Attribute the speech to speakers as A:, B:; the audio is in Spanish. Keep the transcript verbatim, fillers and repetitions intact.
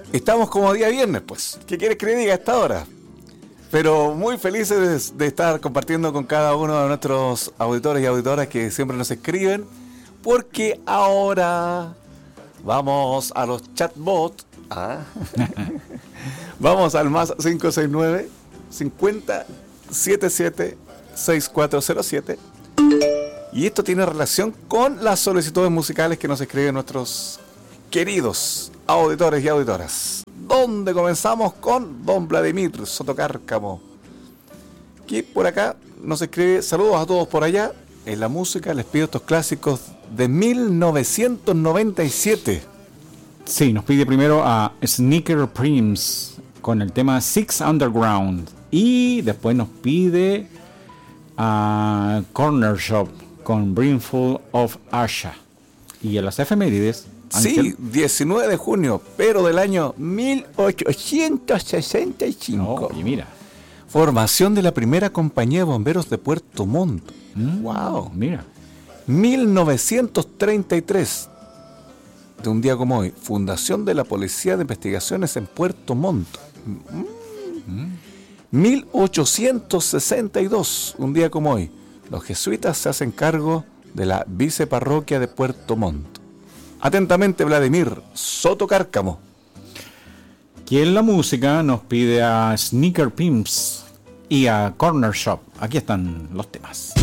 A: Estamos como día viernes, pues. ¿Qué quieres que le diga a esta hora? Pero muy felices de, de estar compartiendo con cada uno de nuestros auditores y auditoras que siempre nos escriben, porque ahora vamos a los chatbots. ¿Ah? Vamos al más cinco seis nueve, cincuenta, setenta y siete, sesenta y cuatro cero siete. Y esto tiene relación con las solicitudes musicales que nos escriben nuestros queridos auditores y auditoras. Donde comenzamos con don Vladimir Sotocárcamo, que por acá nos escribe: saludos a todos por allá. En la música les pido estos clásicos de mil novecientos noventa y siete.
B: Sí, nos pide primero a Sneaker Prince con el tema Six Underground. Y después nos pide a Corner Shop con Brimful of Asha. Y a las efemérides,
A: sí,
B: Ángel.
A: diecinueve de junio, pero del año mil ochocientos sesenta y cinco.
B: Oh, y mira.
A: Formación de la primera compañía de bomberos de Puerto Montt.
B: Mm,
A: Wow.
B: Mira.
A: mil novecientos treinta y tres. De un día como hoy, fundación de la Policía de Investigaciones en Puerto Montt. Mm. Mm. mil ochocientos sesenta y dos, un día como hoy, los jesuitas se hacen cargo de la viceparroquia de Puerto Montt. Atentamente, Vladimir Sotocárcamo.
B: Que en la música nos pide a Sneaker Pimps y a Corner Shop. Aquí están los temas.